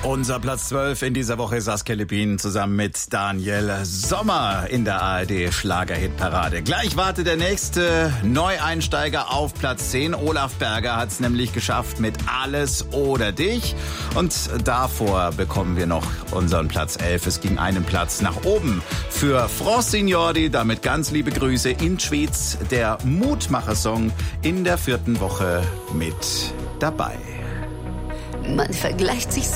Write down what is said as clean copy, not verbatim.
Unser Platz 12 in dieser Woche Saskia Lippin zusammen mit Daniel Sommer in der ARD Schlagerhitparade. Gleich wartet der nächste Neueinsteiger auf Platz 10. Olaf Berger hat es nämlich geschafft mit Alles oder Dich. Und davor bekommen wir noch unseren Platz 11. Es ging einen Platz nach oben für Frossignordi. Damit ganz liebe Grüße in Schwyz. Der Mutmacher-Song in der 4. Woche mit dabei. Man vergleicht sich